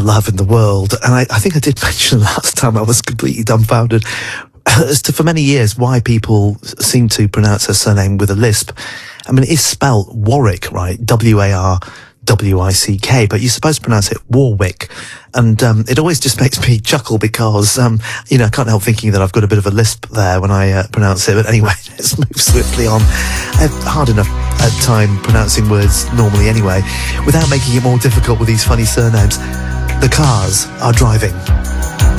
love in the world. And I think I did mention last time I was completely dumbfounded as to, for many years, why people seem to pronounce her surname with a lisp. I mean, it is spelt Warwick, right? W-A-R-W-I-C-K, but you're supposed to pronounce it Warwick. And it always just makes me chuckle because, you know, I can't help thinking that I've got a bit of a lisp there when I pronounce it. But anyway, let's move swiftly on. I have hard enough time pronouncing words normally anyway, without making it more difficult with these funny surnames. The cars are driving.